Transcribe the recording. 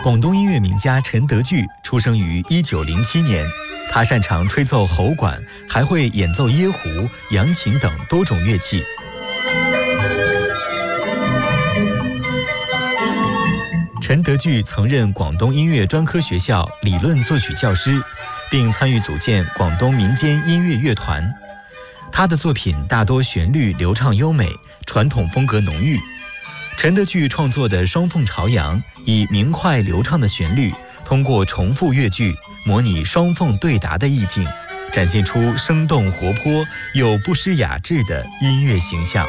广东音乐名家陈德聚出生于1907年，他擅长吹奏喉管，还会演奏椰胡、扬琴等多种乐器。陈德聚曾任广东音乐专科学校理论作曲教师，并参与组建广东民间音乐乐团。他的作品大多旋律流畅优美，传统风格浓郁。陈德聚创作的《双凤朝阳》以明快流畅的旋律，通过重复乐句，模拟双凤对答的意境，展现出生动活泼又不失雅致的音乐形象。